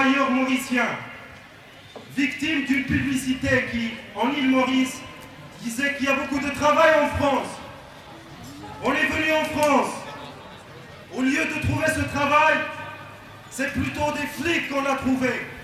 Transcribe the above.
travailleurs mauriciens, victimes d'une publicité qui, en Île-Maurice, disait qu'il y a beaucoup de travail en France. On est venu en France. Au lieu de trouver ce travail, c'est plutôt des flics qu'on a trouvé.